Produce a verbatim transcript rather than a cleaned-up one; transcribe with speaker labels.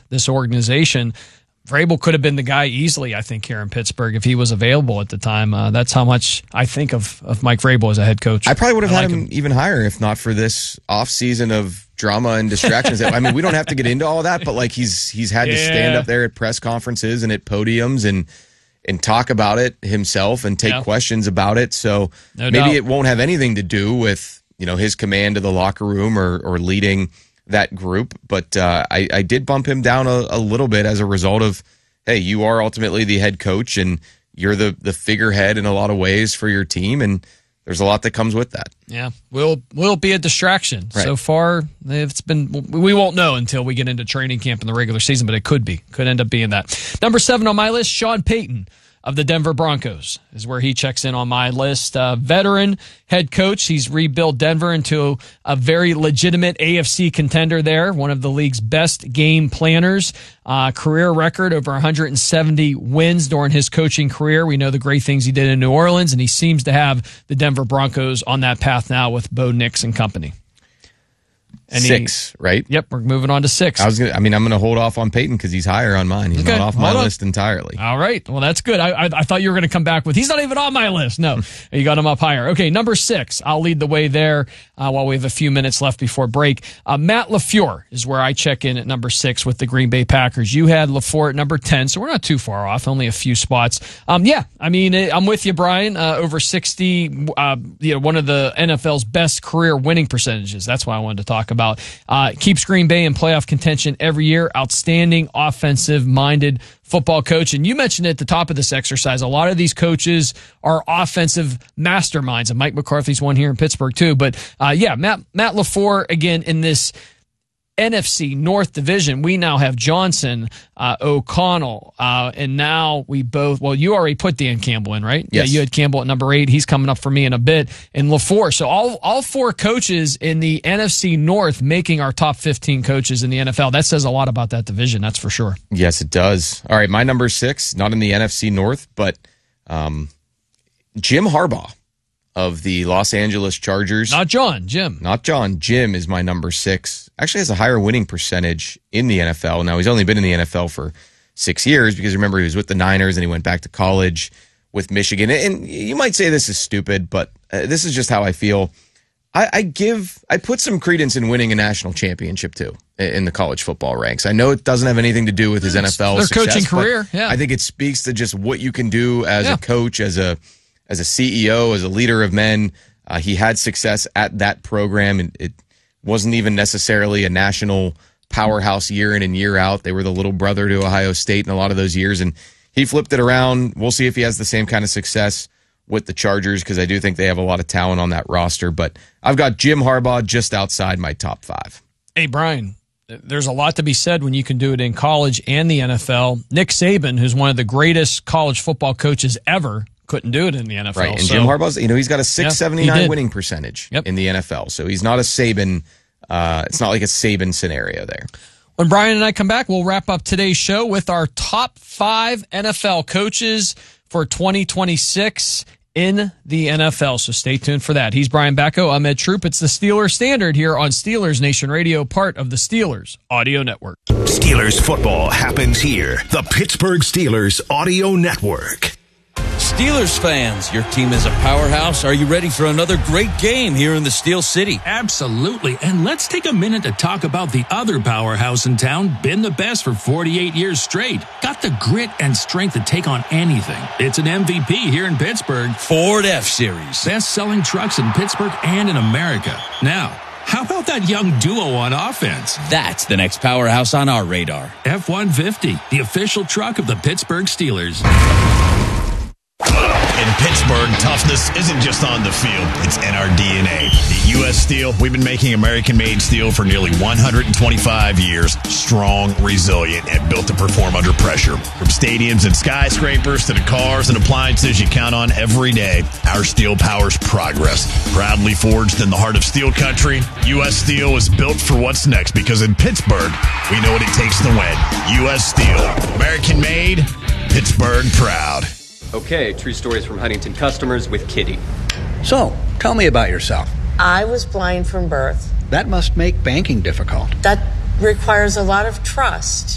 Speaker 1: this organization. Vrabel could have been the guy easily, I think, here in Pittsburgh if he was available at the time. Uh, that's how much I think of, of Mike Vrabel as a head coach.
Speaker 2: I probably would have
Speaker 1: I
Speaker 2: had
Speaker 1: like
Speaker 2: him, him even higher if not for this offseason of drama and distractions. I mean, we don't have to get into all of that, but like he's he's had
Speaker 1: yeah.
Speaker 2: to stand up there at press conferences and at podiums and and talk about it himself and take yeah. questions about it. So
Speaker 1: no
Speaker 2: maybe
Speaker 1: doubt.
Speaker 2: it won't have anything to do with, you know, his command of the locker room or or leading that group. But uh, I, I did bump him down a, a little bit as a result of, hey, you are ultimately the head coach and you're the, the figurehead in a lot of ways for your team. And there's a lot that comes with that.
Speaker 1: Yeah, will will be a distraction.
Speaker 2: Right.
Speaker 1: So far, it's been. We won't know until we get into training camp in the regular season, but it could be. Could end up being that. Number seven on my list, Sean Payton of the Denver Broncos is where he checks in on my list. Uh, veteran head coach. He's rebuilt Denver into a very legitimate A F C contender there. One of the league's best game planners. Uh, career record over one hundred seventy wins during his coaching career. We know the great things he did in New Orleans, and he seems to have the Denver Broncos on that path now with Bo Nix and company. And
Speaker 2: six,
Speaker 1: he,
Speaker 2: right?
Speaker 1: Yep, we're moving on to six.
Speaker 2: I was gonna. I mean, I'm going to hold off on Peyton because he's higher on mine. He's
Speaker 1: okay,
Speaker 2: not off my
Speaker 1: on.
Speaker 2: list entirely.
Speaker 1: All right, well that's good. I, I I thought you were going to come back with he's not even on my list. No, you got him up higher. Okay, number six. I'll lead the way there uh, while we have a few minutes left before break. Uh, Matt LaFleur is where I check in at number six with the Green Bay Packers. You had LaFleur at number ten, so we're not too far off. Only a few spots. Um, yeah, I mean I'm with you, Brian. Uh, over sixty. Uh, you know, one of the N F L's best career winning percentages. That's what I wanted to talk about. Uh, keeps Green Bay in playoff contention every year. Outstanding offensive-minded football coach. And you mentioned at the top of this exercise, a lot of these coaches are offensive masterminds. And Mike McCarthy's one here in Pittsburgh too. But uh, yeah, Matt, Matt LaFleur, again, in this N F C North Division, we now have Johnson, uh, O'Connell, uh, and now we both, well, you already put Dan Campbell in, right?
Speaker 2: Yes.
Speaker 1: Yeah, you had Campbell at number eight. He's coming up for me in a bit. And LaFleur. So all, all four coaches in the N F C North making our top fifteen coaches in the N F L. That says a lot about that division, that's for sure.
Speaker 2: Yes, it does. All right, my number six, not in the N F C North, but um, Jim Harbaugh of the Los Angeles Chargers.
Speaker 1: Not John, Jim.
Speaker 2: Not John. Jim is my number six. Actually has a higher winning percentage in the N F L. Now, he's only been in the N F L for six years because remember, he was with the Niners and he went back to college with Michigan. And you might say this is stupid, but uh, this is just how I feel. I, I give, I put some credence in winning a national championship too in the college football ranks. I know it doesn't have anything to do with his N F L
Speaker 1: Their
Speaker 2: success,
Speaker 1: coaching career. Yeah.
Speaker 2: I think it speaks to just what you can do as
Speaker 1: yeah.
Speaker 2: a coach, as a as a C E O, as a leader of men. Uh, he had success at that program, and it wasn't even necessarily a national powerhouse year in and year out. They were the little brother to Ohio State in a lot of those years, and he flipped it around. We'll see if he has the same kind of success with the Chargers because I do think they have a lot of talent on that roster. But I've got Jim Harbaugh just outside my top five.
Speaker 1: Hey, Brian, there's a lot to be said when you can do it in college and the N F L. Nick Saban, who's one of the greatest college football coaches ever, couldn't do it in the N F L.
Speaker 2: Right, and
Speaker 1: so,
Speaker 2: Jim Harbaugh's, you know, he's got a six seventy-nine
Speaker 1: yeah,
Speaker 2: winning percentage
Speaker 1: yep.
Speaker 2: in the N F L. So he's not a Saban, uh, it's not like a Saban scenario there.
Speaker 1: When Brian and I come back, we'll wrap up today's show with our top five N F L coaches for twenty twenty-six in the N F L. So stay tuned for that. He's Brian Bacco. I'm Ed Troop. It's the Steelers Standard here on Steelers Nation Radio, part of the Steelers Audio Network.
Speaker 3: Steelers football happens here. The Pittsburgh Steelers Audio Network.
Speaker 4: Steelers fans, your team is a powerhouse. Are you ready for another great game here in the Steel City?
Speaker 5: Absolutely. And let's take a minute to talk about the other powerhouse in town, been the best for forty-eight years straight. Got the grit and strength to take on anything. It's an M V P here in Pittsburgh.
Speaker 4: Ford F-Series.
Speaker 5: Best-selling trucks in Pittsburgh and in America. Now, how about that young duo on offense?
Speaker 4: That's the next powerhouse on our radar.
Speaker 5: F one fifty, the official truck of the Pittsburgh Steelers.
Speaker 6: In Pittsburgh, toughness isn't just on the field, it's in our D N A. At U S Steel, we've been making American-made steel for nearly one hundred twenty-five years. Strong, resilient, and built to perform under pressure. From stadiums and skyscrapers to the cars and appliances you count on every day, our steel powers progress. Proudly forged in the heart of steel country, U S Steel is built for what's next because in Pittsburgh, we know what it takes to win. U S Steel, American-made, Pittsburgh proud.
Speaker 7: Okay, true stories from Huntington customers with Kitty.
Speaker 8: So, tell me about yourself.
Speaker 9: I was blind from birth.
Speaker 8: That must make banking difficult.
Speaker 9: That requires a lot of trust.